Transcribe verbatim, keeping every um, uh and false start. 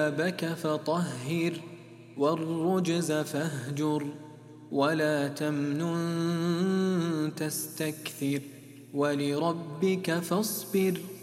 ثيابك فطهر والرجز فاهجر ولا تمنن تستكثر ولربك فاصبر